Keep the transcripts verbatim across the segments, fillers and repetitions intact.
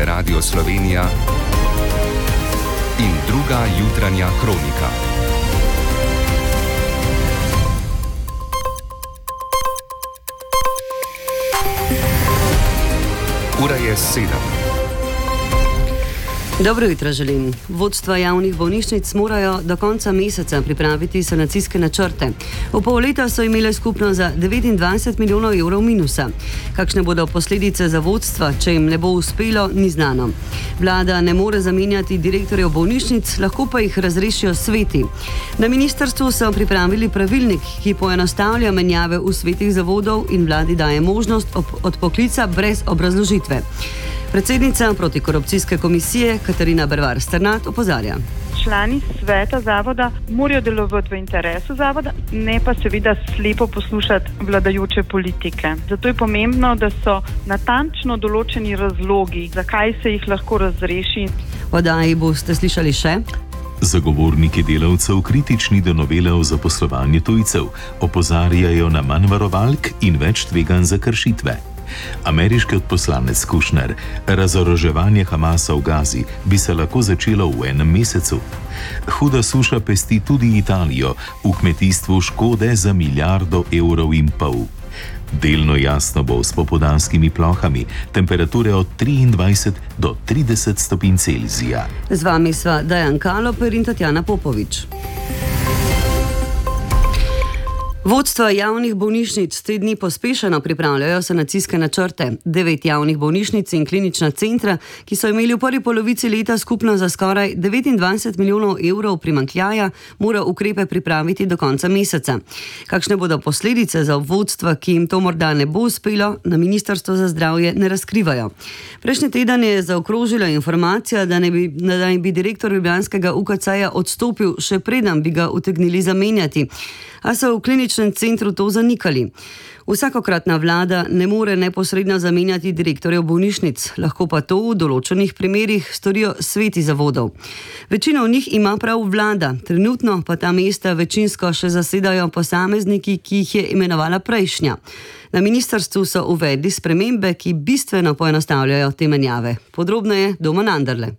je Radio Slovenija in druga jutranja kronika. Ura je sedem. Dobro jutro želim. Vodstva javnih bolnišnic morajo do konca meseca pripraviti sanacijske načrte. V pol leta so imele skupno za devetindvajset milijonov evrov minusa. Kakšne bodo posledice za vodstva, če jim ne bo uspelo, ni znano. Vlada ne more zamenjati direktorjev bolnišnic, lahko pa jih razrešijo sveti. Na ministrstvu so pripravili pravilnik, ki poenostavlja menjave v svetih zavodov in vladi daje možnost odpoklica brez obrazložitve. Predsednica protikorupcijske komisije Katarina Bervar Sternat opozarja. Člani sveta zavoda morajo delovati v interesu zavoda, ne pa seveda slepo poslušati vladajoče politike. Zato je pomembno, da so natančno določeni razlogi, zakaj se jih lahko razreši. V oddaji boste slišali še: Zagovorniki delavcev kritični do novele o zaposlovanju tujcev opozarjajo na manj varovalk in več tveganj za kršitve. Ameriški odposlanec Kushner: razoroževanje Hamasa v Gazi bi se lahko začelo v enem mesecu. Huda suša pesti tudi Italijo, v kmetijstvu škode za milijardo evrov in pol. Delno jasno bo s popoldanskimi plohami, temperature od triindvajset do trideset stopinj Celzija. Z vami sva Dejan Kaloper in Tatjana Popovič. Vodstva javnih bolnišnic te dni pospešeno pripravljajo sanacijske načrte. Devet javnih bolnišnic in klinična centra, ki so imeli v prvi polovici leta skupno za skoraj devetindvajset milijonov evrov primanjkljaja, mora ukrepe pripraviti do konca meseca. Kakšne bodo posledice za vodstva, ki jim to morda ne bo uspelo, na Ministrstvo za zdravje ne razkrivajo. Prejšnji teden je zaokrožila informacija, da ne bi, da ne bi direktor ljubljanskega U K C-ja odstopil, še preden bi ga utegnili zamenjati. A so v kliničnem centru to zanikali. Vsakokratna vlada ne more neposredno zamenjati direktorjev bolnišnic, lahko pa to v določenih primerih storijo sveti zavodov. Večino v njih ima prav vlada, trenutno pa ta mesta večinsko še zasedajo posamezniki, ki jih je imenovala prejšnja. Na ministrstvu so uvedli spremembe, ki bistveno poenostavljajo te menjave. Podrobneje Domen Anderle.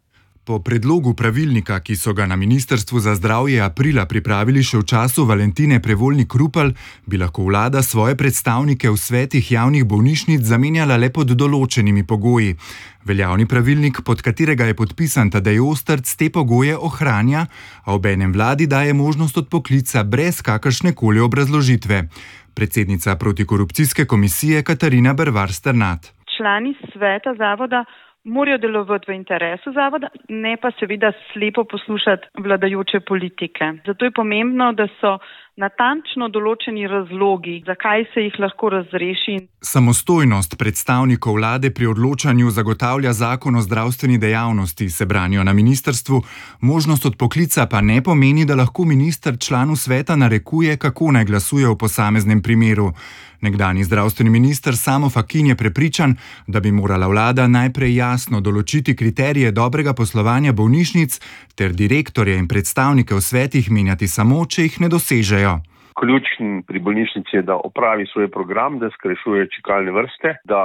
Po predlogu pravilnika, ki so ga na Ministrstvu za zdravje aprila pripravili še v času Valentine Prevolnik-Rupel, bi lahko vlada svoje predstavnike v svetih javnih bolnišnic zamenjala le pod določenimi pogoji. Veljavni pravilnik, pod katerega je podpisan Tadej Ostrc, te pogoje ohranja, a obenem vladi daje možnost odpoklica brez kakršnekoli obrazložitve. Predsednica protikorupcijske komisije Katarina Bervar Sternat. Člani sveta zavoda morajo delovati v interesu zavoda, ne pa seveda slepo poslušati vladajoče politike. Zato je pomembno, da so natančno določeni razlogi, zakaj se jih lahko razreši. Samostojnost predstavnikov vlade pri odločanju zagotavlja zakon o zdravstveni dejavnosti, se branijo na ministrstvu. Možnost odpoklica pa ne pomeni, da lahko minister članu sveta narekuje, kako naj glasuje v posameznem primeru. Nekdanji zdravstveni minister Samo Fakin je prepričan, da bi morala vlada najprej jasno določiti kriterije dobrega poslovanja bolnišnic ter direktorje in predstavnike v svetih menjati samo, če jih ne dosežejo. Ključen pri bolnišnici je, da opravi svoj program, da skrajšuje čakalne vrste, da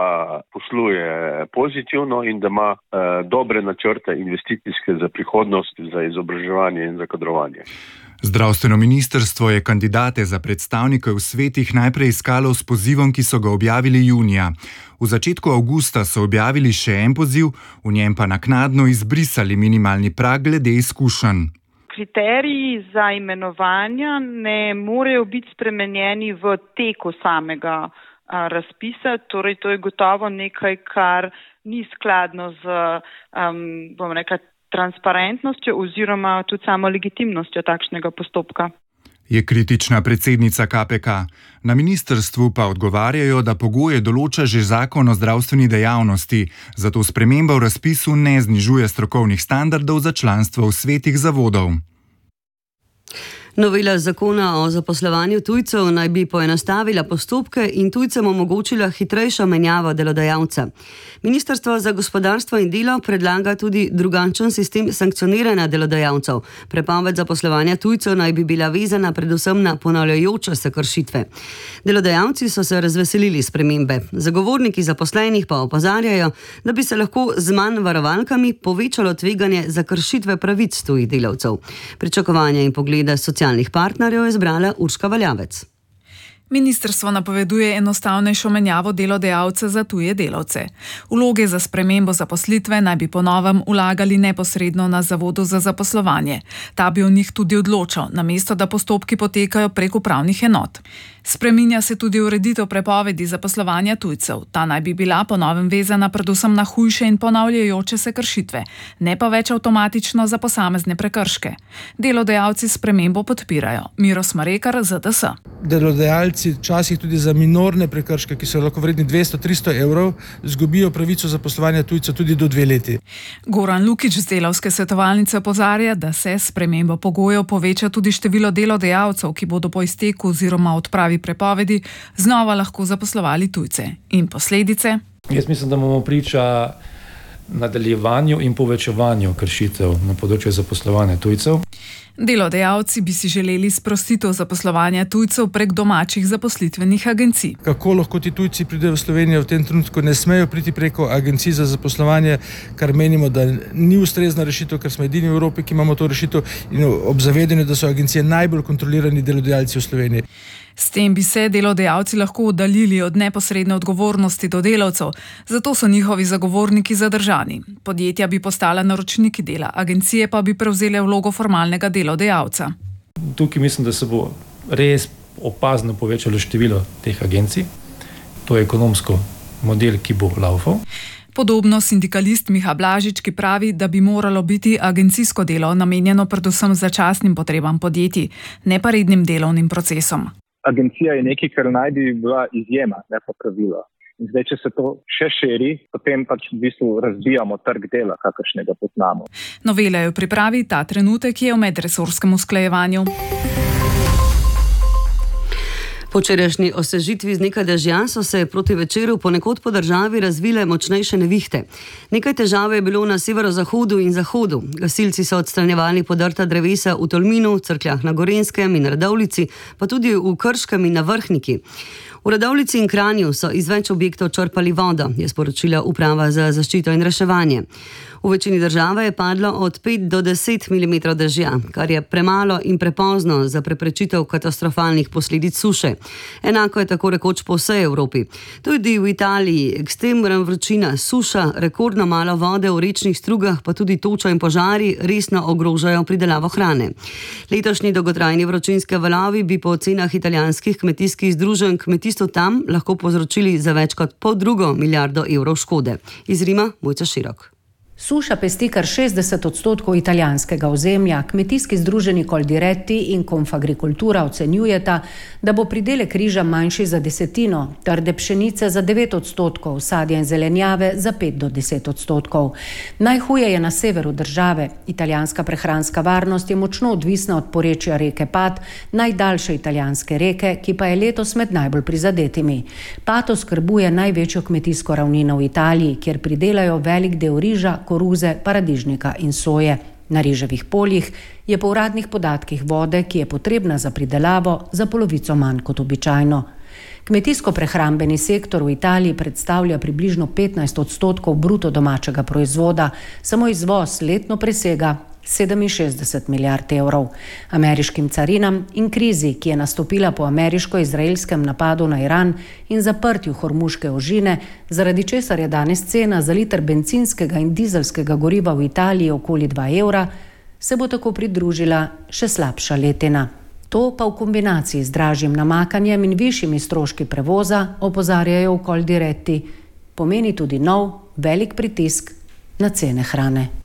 posluje pozitivno in da ima eh, dobre načrte investicijske za prihodnost, za izobraževanje in za kadrovanje. Zdravstveno ministrstvo je kandidate za predstavnike v svetih najprej iskalo s pozivom, ki so ga objavili junija. V začetku avgusta so objavili še en poziv, v njem pa naknadno izbrisali minimalni prag glede izkušenj. Kriteriji za imenovanja ne morejo biti spremenjeni v teku samega a, razpisa, torej to je gotovo nekaj, kar ni skladno z, um, bom rekla, transparentnostjo oziroma tudi samo legitimnostjo takšnega postopka. Je kritična predsednica K P K. Na ministrstvu pa odgovarjajo, da pogoje določa že zakon o zdravstveni dejavnosti, zato sprememba v razpisu ne znižuje strokovnih standardov za članstvo v svetih zavodov. Novela zakona o zaposlovanju tujcev naj bi poenostavila postopke in tujcem omogočila hitrejšo menjavo delodajalca. Ministrstvo za gospodarstvo in delo predlaga tudi drugačen sistem sankcioniranja delodajalcev. Prepoved zaposlovanja tujcev naj bi bila vezana predvsem na ponavljajoče se kršitve. Delodajalci so se razveselili spremembe. Zagovorniki zaposlenih pa opozarjajo, da bi se lahko z manj varovalkami povečalo tveganje za kršitve pravic tujih delavcev. Pričakovanja in poglede socialnih partnerjev je zbrala Urška Valjavec. Ministrstvo napoveduje enostavnejšo menjavo delodajalca za tuje delavce. Vloge za spremembo zaposlitve naj bi po novem vlagali neposredno na Zavodu za zaposlovanje. Ta bi o njih tudi odločal, namesto da postopki potekajo prek upravnih enot. Spreminja se tudi ureditev prepovedi zaposlovanja tujcev. Ta naj bi bila po novem vezana predvsem na hujše in ponavljajoče se kršitve, ne pa več avtomatično za posamezne prekrške. Delodajalci spremembo podpirajo. Miro Smarekar, Z D S. Delodajalci včasih tudi za minorne prekrške, ki so lahko vredni dvesto do tristo evrov, izgubijo pravico zaposlovanja tujcev tudi do dve leti. Goran Lukič z Delavske svetovalnice opozarja, da se s spremembo pogojev poveča tudi število delodajalcev, ki bodo po izteku oziroma odpravi prepovedi znova lahko zaposlovali tujce. In posledice? Jaz mislim, da bomo priča nadaljevanju in povečevanju kršitev na področju zaposlovanja tujcev. Delodajalci bi si želeli sprostitev zaposlovanja tujcev prek domačih zaposlitvenih agencij. Kako lahko ti tujci pridejo v Slovenijo v tem trenutku, ne smejo priti preko agencij za zaposlovanje, kar menimo, da ni ustrezna rešitev, ker smo edini v Evropi, ki imamo to rešitev, in ob zavedanju, da so agencije najbolj kontrolirani delodajalci v Sloveniji. S tem bi se delodajalci lahko oddaljili od neposredne odgovornosti do delavcev, zato so njihovi zagovorniki zadržani. Podjetja bi postala naročniki dela, agencije pa bi prevzele vlogo formalnega delodajalca. Tukaj mislim, da se bo res opazno povečalo število teh agencij. To je ekonomsko model, ki bo laufal. Podobno sindikalist Miha Blažič, ki pravi, da bi moralo biti agencijsko delo namenjeno predvsem začasnim potrebam podjetij, ne pa rednim delovnim procesom. Agencija je nekaj, kar naj bi bila izjema, ne pa pravilo. In zdaj, če se to še širi, potem pač v bistvu razbijamo trg dela, kakršnega poznamo. Novela jo pripravi ta trenutek, je v medresorskem usklajevanju. Po včerajšnji osvežitvi z nekaj dežja so se proti večeru ponekod po državi razvile močnejše nevihte. Nekaj težav je bilo na severozahodu in zahodu. Gasilci so odstranjevali podrta drevesa v Tolminu, Cerkljah na Gorenjskem in Radovljici, pa tudi v Krškem in na Vrhniki. V Radovljici in Kranju so iz več objektov črpali vodo, je sporočila Uprava za zaščito in reševanje. V večini države je padlo od pet do deset milimetrov dežja, kar je premalo in prepozno za preprečitev katastrofalnih posledic suše. Enako je tako rekoč po vsej Evropi. Tudi v Italiji ekstremna vročina, suša, rekordno malo vode v rečnih strugah, pa tudi toča in požari resno ogrožajo pridelavo hrane. Letošnji dolgotrajni vročinski valovi bi po ocenah italijanskih kmetijskih združenj kmetijstvu tam lahko povzročili za več kot pol drugo milijardo evrov škode. Iz Rima, Mojca Širok. Suša pesti kar šestdeset odstotkov italijanskega ozemlja. Kmetijski združenji Coldiretti in Confagricoltura ocenjujeta, da bo pridelek riža manjši za desetino, trde pšenice za devet odstotkov, sadja in zelenjave za pet do deset odstotkov. Najhuje je na severu države. Italijanska prehranska varnost je močno odvisna od porečja reke Pat, najdaljše italijanske reke, ki pa je letos med najbolj prizadetimi. Pat oskrbuje največjo kmetijsko ravnino v Italiji, kjer pridelajo velik del riža, koruze, paradižnika in soje. Na riževih poljih je po uradnih podatkih vode, ki je potrebna za pridelavo, za polovico manj kot običajno. Kmetijsko-prehrambeni sektor v Italiji predstavlja približno petnajst odstotkov bruto domačega proizvoda, samo izvoz letno presega sedeminšestdeset milijard evrov. Ameriškim carinam in krizi, ki je nastopila po ameriško-izraelskem napadu na Iran in zaprtju Hormuške ožine, zaradi česar je danes cena za liter bencinskega in dizelskega goriva v Italiji okoli dva evra, se bo tako pridružila še slabša letina. To pa v kombinaciji z dražjim namakanjem in višjimi stroški prevoza, opozarjajo v Coldiretti, pomeni tudi nov, velik pritisk na cene hrane.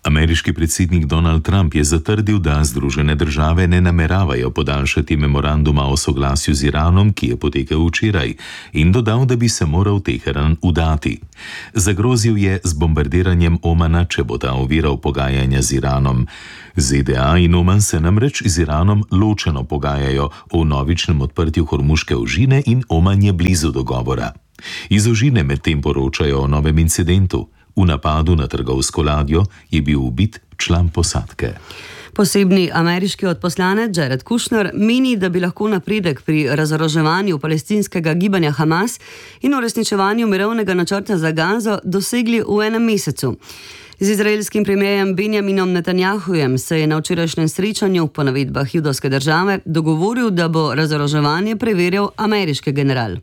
Ameriški predsednik Donald Trump je zatrdil, da Združene države ne nameravajo podaljšati memoranduma o soglasju z Iranom, ki je potekel včeraj, in dodal, da bi se moral Teheran udati. Zagrozil je z bombardiranjem Omana, če bo ta oviral pogajanja z Iranom. Z D A in Oman se namreč z Iranom ločeno pogajajo o vnovičnem odprtju Hormuške ožine in Oman je blizu dogovora. Iz ožine medtem poročajo o novem incidentu. V napadu na trgovsko ladjo je bil ubit član posadke. Posebni ameriški odposlanec Jared Kushner meni, da bi lahko napredek pri razoroževanju palestinskega gibanja Hamas in uresničevanju mirovnega načrta za Gazo dosegli v enem mesecu. Z izraelskim premierjem Benjaminom Netanjahujem se je na včerajšnjem srečanju po navedbah judovske države dogovoril, da bo razoroževanje preverjal ameriški general.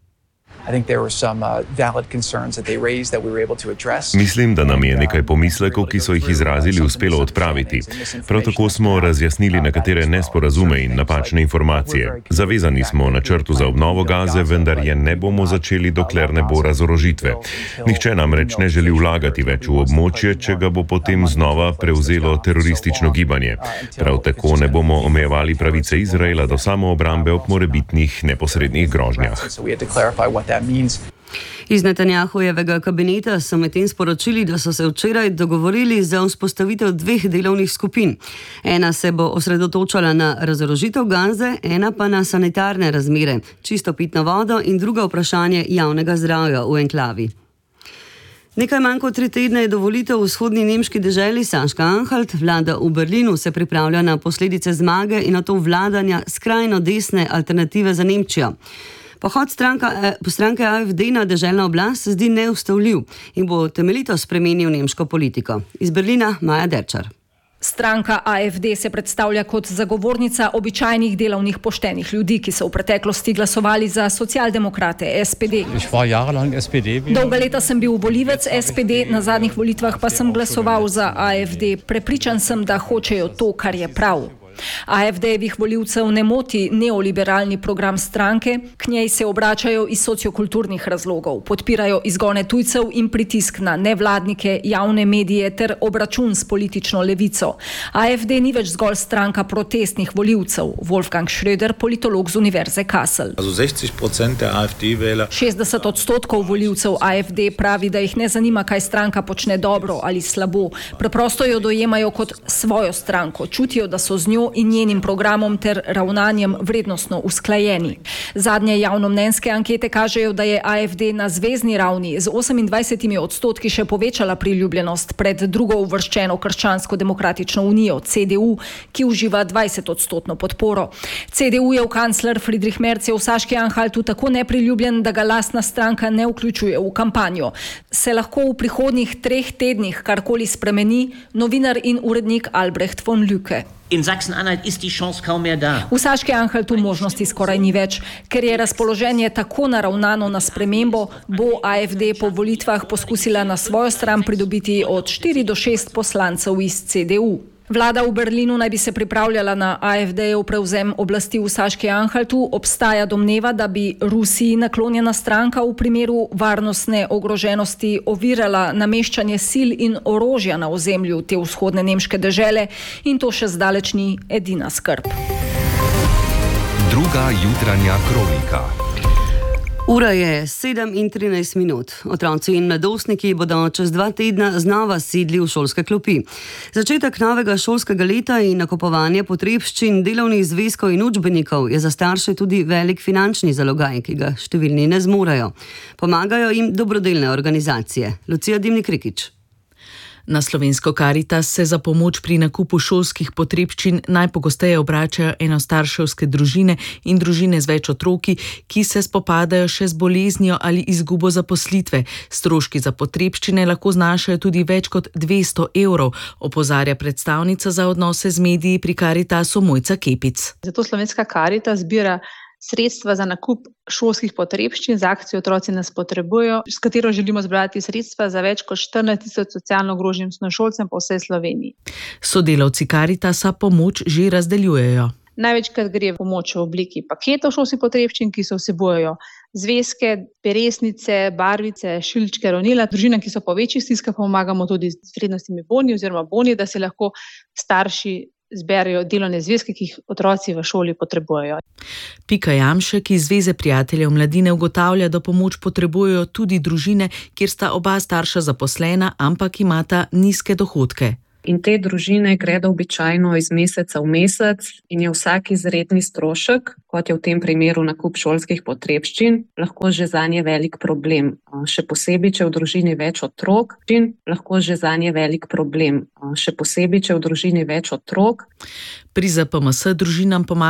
Mislim, da nam je nekaj pomislekov, ki so jih izrazili, uspelo odpraviti. Prav tako smo razjasnili nekatere nesporazume in napačne informacije. Zavezani smo načrtu za obnovo Gaze, vendar je ne bomo začeli, dokler ne bo razorožitve. Nihče namreč ne želi vlagati več v območje, če ga bo potem znova prevzelo teroristično gibanje. Prav tako ne bomo omejevali pravice Izraela do samoobrambe ob morebitnih neposrednih grožnjah. Iz Netanjahujevega kabineta so medtem sporočili, da so se včeraj dogovorili za vzpostavitev dveh delovnih skupin. Ena se bo osredotočala na razorožitev Gaze, ena pa na sanitarne razmere, čisto pitno vodo in druga vprašanje javnega zdravja v enklavi. Nekaj manj kot tri tedne je do volitev v vzhodni nemški deželi Sachsen-Anhalt. Vlada v Berlinu se pripravlja na posledice zmage in na to vladanja skrajno desne alternative za Nemčijo. Pohod stranka, stranke A F D na deželno oblast se zdi neustavljiv in bo temeljito spremenil nemško politiko. Iz Berlina Maja Derčar. Stranka A F D se predstavlja kot zagovornica običajnih delovnih poštenih ljudi, ki so v preteklosti glasovali za socialdemokrate S P D. Dolga leta sem bil volivec S P D, na zadnjih volitvah pa sem glasoval za A F D. Prepričan sem, da hočejo to, kar je prav. A F D-jevih volivcev ne moti neoliberalni program stranke, k njej se obračajo iz sociokulturnih razlogov, podpirajo izgone tujcev in pritisk na nevladnike, javne medije ter obračun s politično levico. A F D ni več zgolj stranka protestnih volivcev. Wolfgang Schröder, politolog z Univerze Kassel. šestdeset odstotkov volivcev A F D pravi, da jih ne zanima, kaj stranka počne dobro ali slabo. Preprosto jo dojemajo kot svojo stranko, čutijo, da so z njo in njenim programom ter ravnanjem vrednostno usklajeni. Zadnje javnomnenjske ankete kažejo, da je A F D na zvezni ravni z osemindvajsetimi odstotki še povečala priljubljenost pred drugo uvrščeno Krščansko-demokratično unijo C D U, ki uživa dvajset odstotno podporo. C D U-jev kancler Friedrich Merz je v Sachsen-Anhaltu tako nepriljubljen, da ga lastna stranka ne vključuje v kampanjo. Se lahko v prihodnjih treh tednih karkoli spremeni? Novinar in urednik Albrecht von Lücke. In Sachsen-Anhalt ist die Chance kaum mehr da. V Sachsen-Anhaltu možnosti skoraj ni več, ker je razpoloženje tako naravnano na spremembo, bo A F D po volitvah poskusila na svojo stran pridobiti od štiri do šest poslancev iz C D U. Vlada v Berlinu naj bi se pripravljala na A F D-jev prevzem oblasti v Sachsen-Anhaltu. Obstaja domneva, da bi Rusiji naklonjena stranka v primeru varnostne ogroženosti ovirala nameščanje sil in orožja na ozemlju te vzhodne nemške dežele in to še zdaleč ni edina skrb. Druga jutranja kronika. Ura je sedem in trinajst minut. Otroci in mladostniki bodo čez dva tedna znova sedli v šolske klopi. Začetek novega šolskega leta in nakupovanje potrebščin, delovnih zvezkov in učbenikov je za starše tudi velik finančni zalogaj, ki ga številni ne zmorejo. Pomagajo jim dobrodelne organizacije. Lucija Dimnik-Rikič. Na slovensko Karitas se za pomoč pri nakupu šolskih potrebščin najpogosteje obračajo enostarševske družine in družine z več otroki, ki se spopadajo še z boleznijo ali izgubo zaposlitve. Stroški za potrebščine lahko znašajo tudi več kot dvesto evrov, opozarja predstavnica za odnose z mediji pri Karitasu Mojca Kepic. Zato slovenska Karitas zbira sredstva za nakup šolskih potrebščin z akcijo Otroci nas potrebujejo, s katero želimo zbrati sredstva za več kot štirinajst tisoč socialno ogroženim osnovnošolcem po vsej Sloveniji. Sodelavci Karitasa pomoč že razdeljujejo. Največkrat gre pomoč v obliki paketov šolskih potrebščin, ki se vsebujejo zvezke, peresnice, barvice, šilčke, ronila. Družinam, ki so po večjih stiskah, pomagamo tudi z vrednostnimi boni oziroma boni, da si lahko starši zberejo delovne zvezke, ki jih otroci v šoli potrebujejo. Pika Jamšek iz Zveze prijateljev mladine ugotavlja, da pomoč potrebujejo tudi družine, kjer sta oba starša zaposlena, ampak imata nizke dohodke. In te družine gredo običajno iz meseca v mesec in je vsak izredni strošek, kot je v tem primeru nakup šolskih potrebščin, lahko že zanje velik problem. Še posebej, če v družini več otrok, lahko že zanje velik problem. Še posebej, če v družini več otrok. Pri Z P M S družinam pomaga